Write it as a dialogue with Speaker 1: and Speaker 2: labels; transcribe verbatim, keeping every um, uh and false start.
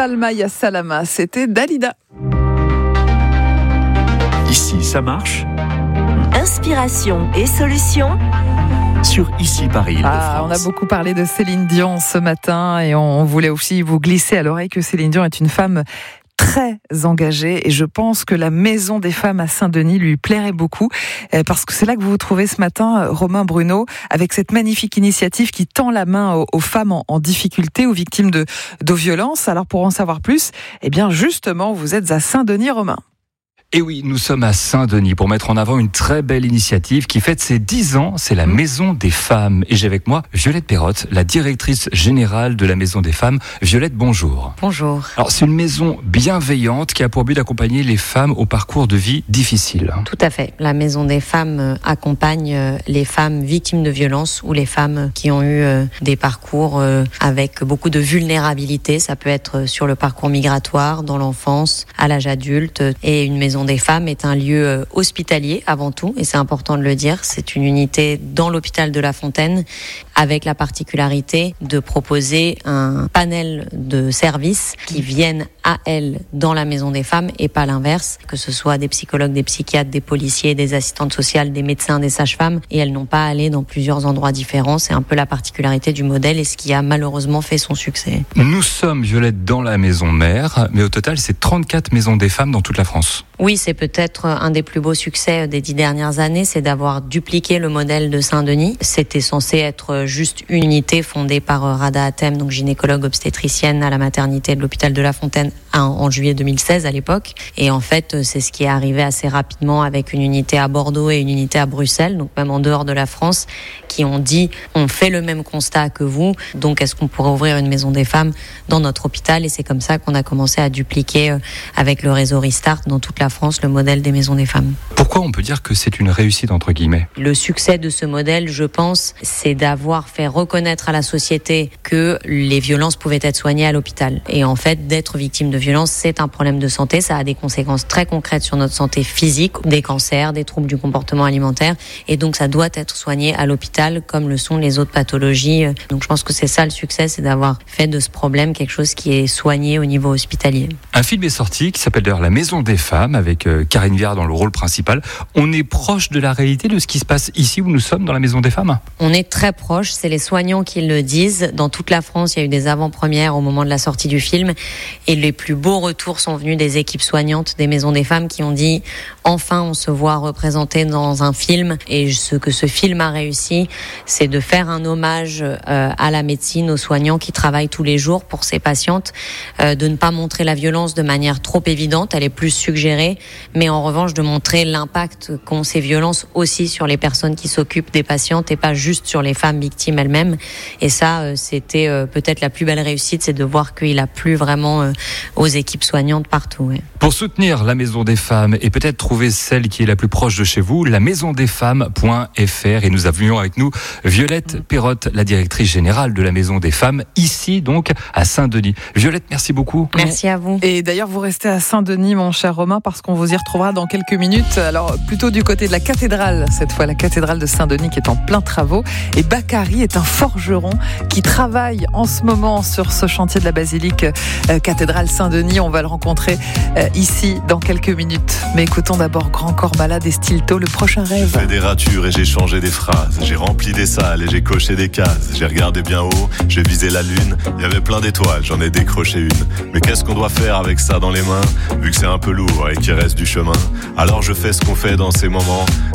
Speaker 1: Salma ya Salama, c'était Dalida.
Speaker 2: Ici, ça marche.
Speaker 3: Inspiration et solutions
Speaker 2: Sur Ici Paris,
Speaker 1: ah, on a beaucoup parlé de Céline Dion ce matin et on voulait aussi vous glisser à l'oreille que Céline Dion est une femme très engagée et je pense que la Maison des Femmes à Saint-Denis lui plairait beaucoup parce que c'est là que vous vous trouvez ce matin, Romain Bruno, avec cette magnifique initiative qui tend la main aux, aux femmes en, en difficulté, aux victimes de, de violences. Alors pour en savoir plus, eh bien justement, vous êtes à Saint-Denis, Romain.
Speaker 4: Et oui, nous sommes à Saint-Denis pour mettre en avant une très belle initiative qui fête ses dix ans, c'est la Maison des Femmes. Et j'ai avec moi Violette Perrotte, la directrice générale de la Maison des Femmes. Violette, bonjour.
Speaker 5: Bonjour.
Speaker 4: Alors, c'est une maison bienveillante qui a pour but d'accompagner les femmes au parcours de vie difficile.
Speaker 5: Tout à fait. La Maison des Femmes accompagne les femmes victimes de violences ou les femmes qui ont eu des parcours avec beaucoup de vulnérabilité. Ça peut être sur le parcours migratoire, dans l'enfance, à l'âge adulte. Et une maison des Femmes est un lieu hospitalier avant tout, et c'est important de le dire. C'est une unité dans l'hôpital de La Fontaine avec la particularité de proposer un panel de services qui viennent à elle dans la Maison des Femmes et pas l'inverse, que ce soit des psychologues, des psychiatres, des policiers, des assistantes sociales, des médecins, des sages-femmes, et elles n'ont pas à aller dans plusieurs endroits différents. C'est un peu la particularité du modèle et ce qui a malheureusement fait son succès.
Speaker 4: Nous sommes, Violette, dans la maison mère, mais au total, c'est trente-quatre maisons des femmes dans toute la France.
Speaker 5: Oui, c'est peut-être un des plus beaux succès des dix dernières années, c'est d'avoir dupliqué le modèle de Saint-Denis. C'était censé être juste une unité fondée par Rada Hatem, donc gynécologue obstétricienne à la maternité de l'hôpital de La Fontaine en juillet deux mille seize à l'époque. Et en fait, c'est ce qui est arrivé assez rapidement avec une unité à Bordeaux et une unité à Bruxelles, donc même en dehors de la France, qui ont dit on fait le même constat que vous, donc est-ce qu'on pourrait ouvrir une maison des femmes dans notre hôpital? Et c'est comme ça qu'on a commencé à dupliquer avec le réseau Restart dans toute la France le modèle des maisons des femmes.
Speaker 4: Pourquoi on peut dire que c'est une réussite entre guillemets?
Speaker 5: Le succès de ce modèle, je pense, c'est d'avoir fait reconnaître à la société que les violences pouvaient être soignées à l'hôpital. Et en fait, d'être victime de violences, c'est un problème de santé. Ça a des conséquences très concrètes sur notre santé physique, des cancers, des troubles du comportement alimentaire. Et donc, ça doit être soigné à l'hôpital comme le sont les autres pathologies. Donc, je pense que c'est ça le succès, c'est d'avoir fait de ce problème quelque chose qui est soigné au niveau hospitalier.
Speaker 4: Un film est sorti qui s'appelle d'ailleurs La Maison des Femmes avec Karine Viard dans le rôle principal. On est proche de la réalité de ce qui se passe ici où nous sommes dans la Maison des Femmes?
Speaker 5: On est très proche, c'est les soignants qui le disent. Dans toute la France, il y a eu des avant-premières au moment de la sortie du film et les plus beaux retours sont venus des équipes soignantes des Maisons des Femmes qui ont dit enfin on se voit représenté dans un film. Et ce que ce film a réussi, c'est de faire un hommage euh, à la médecine, aux soignants qui travaillent tous les jours pour ces patientes, euh, de ne pas montrer la violence de manière trop évidente, elle est plus suggérée, mais en revanche de montrer l'impact qu'ont ces violences aussi sur les personnes qui s'occupent des patientes et pas juste sur les femmes victimes elles-mêmes. Et ça, euh, c'était euh, peut-être la plus belle réussite, c'est de voir qu'il a plu vraiment euh, aux équipes soignantes partout. Ouais.
Speaker 4: Pour soutenir la Maison des Femmes et peut-être trouver celle qui est la plus proche de chez vous, la maison des femmes point f r. Et nous avions avec nous Violette Perrotte, la directrice générale de la Maison des Femmes, ici donc à Saint-Denis. Violette, merci beaucoup.
Speaker 5: Merci à vous.
Speaker 1: Et d'ailleurs, vous restez à Saint-Denis, mon cher Romain, parce qu'on vous y retrouvera dans quelques minutes. Alors, plutôt du côté de la cathédrale, cette fois, la cathédrale de Saint-Denis qui est en plein travaux. Et Bakary est un forgeron qui travaille en ce moment sur ce chantier de la basilique euh, cathédrale Saint-Denis. On va le rencontrer euh, ici dans quelques minutes. Mais écoutons d'abord Grand Corps Malade et Stilto, le prochain rêve.
Speaker 6: J'ai fait des ratures et j'ai changé des phrases. J'ai rempli des salles et j'ai coché des cases. J'ai regardé bien haut, j'ai visé la lune. Il y avait plein d'étoiles, j'en ai décroché une. Mais qu'est-ce qu'on doit faire avec ça dans les mains, vu que c'est un peu lourd et qu'il reste du chemin? Alors je fais ce qu'on fait dans ces moments.